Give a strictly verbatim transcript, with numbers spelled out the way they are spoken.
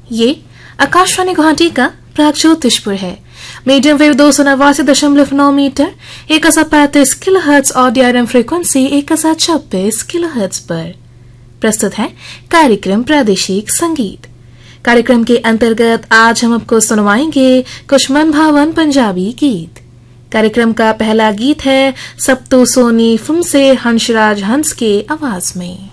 ये आकाशवाणी गुवाहाटी का प्रागज्योतिषपुर है। मीडियम वेव दो सौ नवासी दशमलव नौ मीटर एक हजार पैंतीस किलो हर्ट्ज और डीआरएम फ्रीक्वेंसी एक हजार छब्बीस किलो हर्ट्ज पर प्रस्तुत है कार्यक्रम प्रादेशिक संगीत। कार्यक्रम के अंतर्गत आज हम आपको सुनवाएंगे कुछ मनभावन पंजाबी गीत। कार्यक्रम का पहला गीत है सप्तो सोनी फिल्म से हंसराज हंस के आवाज में।